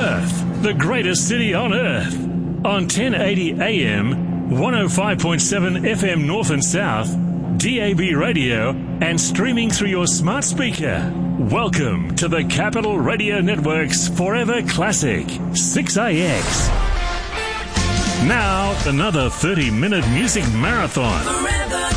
Perth, the greatest city on earth. On 1080 AM, 105.7 FM North and South, DAB radio, and streaming through your smart speaker. Welcome to the Capital Radio Network's Forever Classic, 6AX. Now, another 30-minute music marathon.